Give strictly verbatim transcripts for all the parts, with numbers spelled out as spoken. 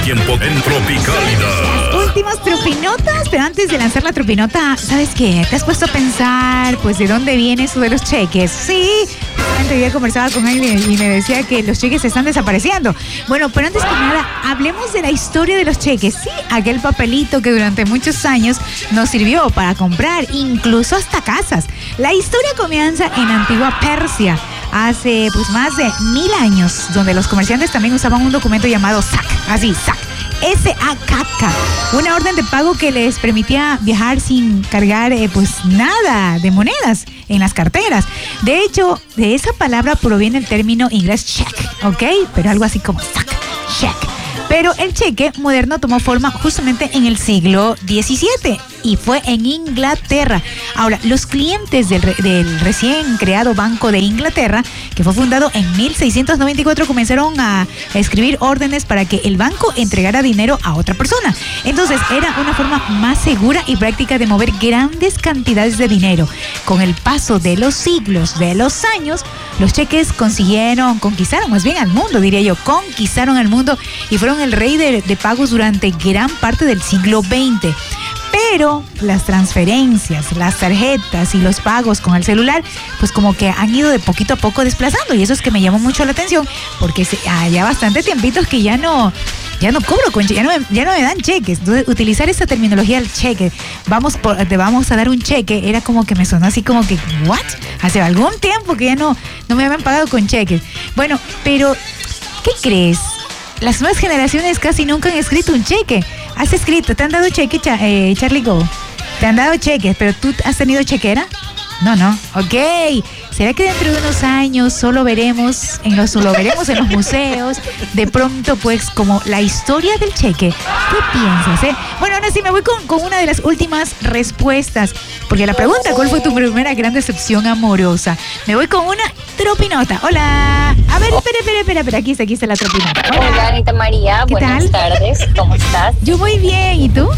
Tiempo en Tropicalidad. Últimas tropinotas, pero antes de lanzar la tropinota, ¿sabes qué? ¿Te has puesto a pensar, pues, de dónde viene eso de los cheques? Sí, justamente ya conversaba con él y me decía que los cheques se están desapareciendo. Bueno, pero antes que nada, hablemos de la historia de los cheques. Sí, aquel papelito que durante muchos años nos sirvió para comprar, incluso hasta casas. La historia comienza en antigua Persia, hace pues más de mil años, donde los comerciantes también usaban un documento llamado S A C, así, S A C. S A C K, una orden de pago que les permitía viajar sin cargar eh, pues nada de monedas en las carteras. De hecho, de esa palabra proviene el término inglés check, ¿ok? Pero algo así como S A C, check. Pero el cheque moderno tomó forma justamente en el siglo diecisiete y fue en Inglaterra. Ahora, los clientes del, re, del recién creado Banco de Inglaterra, que fue fundado en mil seiscientos noventa y cuatro, comenzaron a escribir órdenes para que el banco entregara dinero a otra persona. Entonces, era una forma más segura y práctica de mover grandes cantidades de dinero. Con el paso de los siglos, de los años, los cheques consiguieron, conquistaron más bien al mundo, diría yo, conquistaron al mundo y fueron el rey de, de pagos durante gran parte del siglo veinte. Pero las transferencias, las tarjetas y los pagos con el celular, pues como que han ido de poquito a poco desplazando. Y eso es que me llamó mucho la atención, porque se, ya bastante tiempitos que ya no, ya no cobro con cheques, ya no, me, ya no me dan cheques. Entonces, utilizar esa terminología del cheque, vamos por, te vamos a dar un cheque, era como que me sonó así como que, ¿what? Hace algún tiempo que ya no, no me habían pagado con cheques. Bueno, pero, ¿qué crees? Las nuevas generaciones casi nunca han escrito un cheque. ¿Has escrito? ¿Te han dado cheque, cha, eh, Charlie Go? ¿Te han dado cheques? ¿Pero tú has tenido chequera? No, no. Ok. ¿Será que dentro de unos años solo veremos en los, lo veremos en los museos? De pronto, pues, como la historia del cheque. ¿Qué piensas, eh? Bueno, ahora sí me voy con, con una de las últimas respuestas. Porque la pregunta, ¿cuál fue tu primera gran decepción amorosa? Me voy con una tropinota. Hola. A ver, espera, espera, espera, espera. Aquí está, aquí está la tropinota. Hola, Hola Anita María. ¿Qué Buenas tal? tardes. ¿Cómo estás? Yo muy bien. ¿Y tú?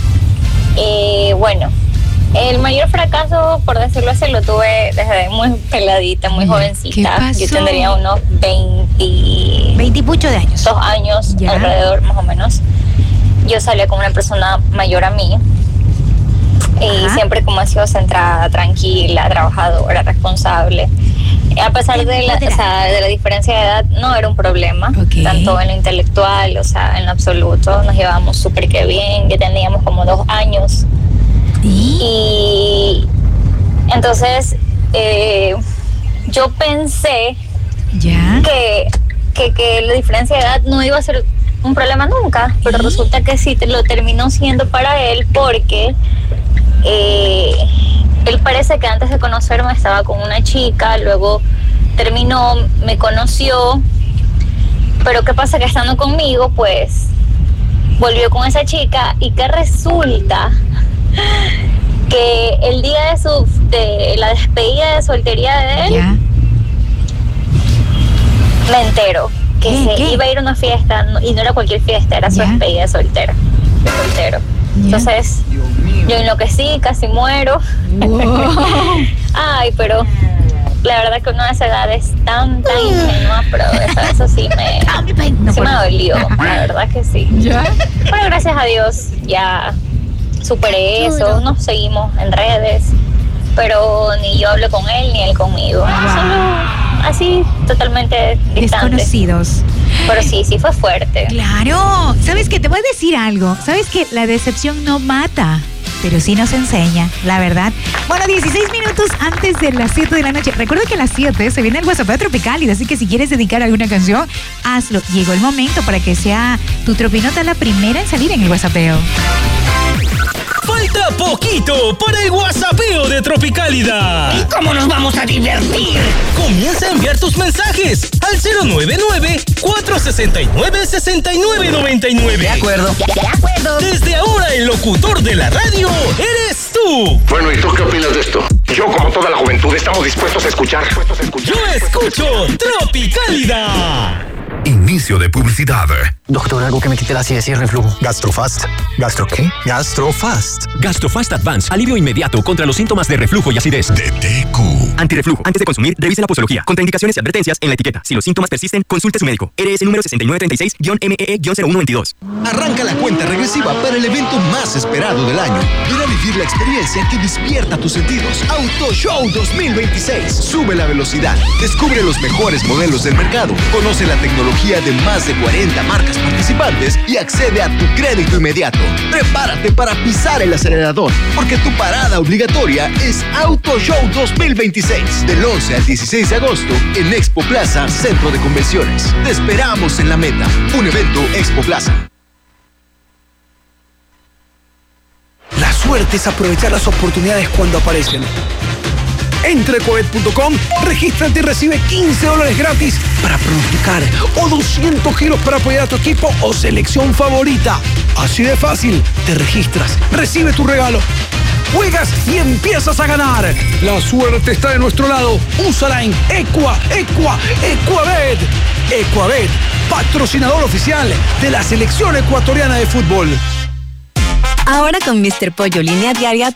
Eh, bueno, el mayor fracaso, por decirlo así, lo tuve desde muy peladita, muy jovencita. ¿Qué pasó? Yo tendría unos veinte... Veintipucho de años. Dos años, Ya. alrededor, más o menos. Yo salía con una persona mayor a mí. Y Ajá. siempre como ha sido centrada, tranquila, trabajadora, responsable. A pesar de la, o sea, de la diferencia de edad, no era un problema, Okay. tanto en lo intelectual, o sea, en lo absoluto. Nos llevábamos súper que bien, ya teníamos como dos años. ¿Y? Y entonces eh, yo pensé ¿Ya? que, que, que la diferencia de edad no iba a ser un problema nunca, pero ¿Y? resulta que sí te lo terminó siendo para él porque eh, él parece que antes de conocerme estaba con una chica, luego terminó, me conoció, pero qué pasa que estando conmigo pues volvió con esa chica y que resulta que el día de su de la despedida de soltería de él, ¿Ya? me entero que ¿Qué? se ¿Qué? iba a ir a una fiesta no- y no era cualquier fiesta, era su ¿Ya? despedida de soltero, de soltero. ¿Ya? Entonces yo enloquecí, casi muero. Wow. Ay, pero la verdad que uno de esa edad es tan, tan ingenua, pero eso, eso sí me, No sí me puedo. dolió, la verdad que sí. ¿Ya? Bueno, gracias a Dios ya superé eso, nos seguimos en redes, pero ni yo hablo con él ni él conmigo. Solo así, totalmente distantes. Desconocidos. Pero sí, sí fue fuerte. Claro. ¿Sabes qué? Te voy a decir algo. ¿Sabes que la decepción no mata, pero sí nos enseña, la verdad? Bueno, dieciséis minutos antes de las siete de la noche. Recuerda que a las siete se viene el WhatsApp Tropicalidad, así que si quieres dedicar alguna canción, hazlo. Llegó el momento para que sea tu tropinota la primera en salir en el WhatsAppeo. Falta poquito para el WhatsAppeo de Tropicalidad. ¿Y cómo nos vamos a divertir? Comienza a enviar tus mensajes al cero nueve nueve, cuatro seis nueve, seis nueve nueve nueve. De acuerdo. De acuerdo. Desde ahora el locutor de la radio eres tú. Bueno, ¿y tú qué opinas de esto? Yo, como toda la juventud, estamos dispuestos a escuchar. Yo escucho Tropicalidad. Inicio de publicidad. Doctor, algo que me quite la acidez y el reflujo. Gastrofast. ¿Gastro qué? Gastrofast. Gastrofast Advance. Alivio inmediato contra los síntomas de reflujo y acidez. De T Q. Antirreflujo. Antes de consumir, revise la posología. Contraindicaciones y advertencias en la etiqueta. Si los síntomas persisten, consulte a su médico. R S número sesenta y nueve treinta y seis M E E cero uno veintidós. Arranca la cuenta regresiva para el evento más esperado del año. Ven a vivir la experiencia que despierta tus sentidos. Auto Show dos mil veintiséis. Sube la velocidad. Descubre los mejores modelos del mercado. Conoce la tecnología de más de cuarenta marcas participantes y accede a tu crédito inmediato. Prepárate para pisar el acelerador, porque tu parada obligatoria es Auto Show dos mil veintiséis. Del once al dieciséis de agosto en Expo Plaza, Centro de Convenciones. Te esperamos en la meta. Un evento Expo Plaza. La suerte es aprovechar las oportunidades cuando aparecen. Entra a ecuabet punto com, regístrate y recibe quince dólares gratis para pronosticar o doscientos giros para apoyar a tu equipo o selección favorita. Así de fácil, te registras, recibe tu regalo, juegas y empiezas a ganar. La suerte está de nuestro lado. Úsala en Ecua, Ecua, Ecuabet. Ecuabet, patrocinador oficial de la selección ecuatoriana de fútbol. Ahora con míster Pollo Línea Diaria